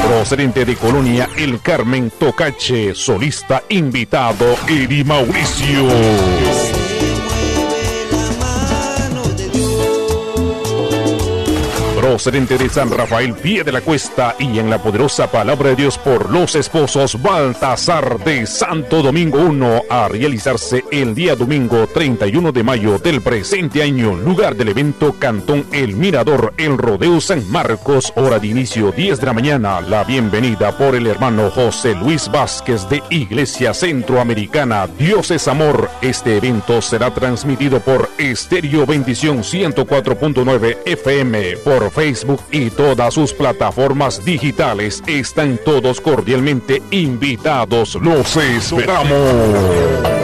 Procedente de Colonia El Carmen Tocache, solista invitado Eddie Mauricio. Procedente de San Rafael, Pie de la Cuesta, y en la poderosa palabra de Dios por los esposos Baltasar de Santo Domingo 1, a realizarse el día domingo 31 de mayo del presente año. Lugar del evento, Cantón El Mirador, El Rodeo San Marcos. Hora de inicio 10 de la mañana. La bienvenida por el hermano José Luis Vázquez de Iglesia Centroamericana. Dios es amor. Este evento será transmitido por Estéreo Bendición 104.9 FM, por Facebook y todas sus plataformas digitales. Están todos cordialmente invitados. Los esperamos.